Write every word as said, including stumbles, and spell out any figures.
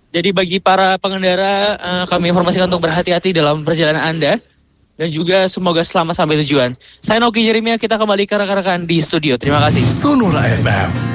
Jadi bagi para pengendara, uh, kami informasikan untuk berhati-hati dalam perjalanan Anda. Dan juga semoga selamat sampai tujuan. Saya Noki Jeremia, kita kembali ke rekan-rekan di studio. Terima kasih. Sonora F M.